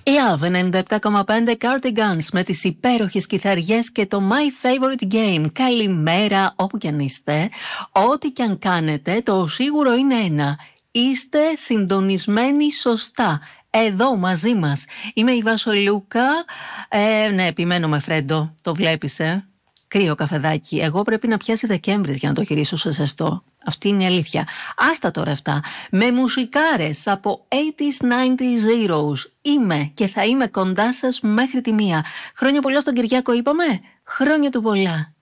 Love 97,5 Cardigans με τις υπέροχες κιθαριές και το My Favorite Game. Καλημέρα όπου κι αν είστε, ό,τι κι αν κάνετε, το σίγουρο είναι ένα. Είστε συντονισμένοι σωστά. Εδώ μαζί μας. Είμαι η Βασολούκα. Ναι, επιμένω με Φρέντο. Το βλέπεις, κρύο καφεδάκι. Εγώ πρέπει να πιάσει Δεκέμβρης για να το χειρίσω σε ζεστό. Αυτή είναι η αλήθεια. Άστα τώρα αυτά. Με μουσικάρες από 80s, 90s, zeros. Είμαι και θα είμαι κοντά σας μέχρι τη 1. Χρόνια πολλά στον Κυριάκο είπαμε. Χρόνια του πολλά.